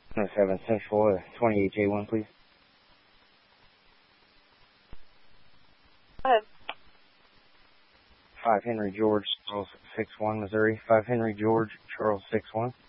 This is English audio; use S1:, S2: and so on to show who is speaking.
S1: 7 Central, 28J1, please.
S2: Go ahead.
S1: 5 Henry George, Charles 61, Missouri. 5 Henry George, Charles 61.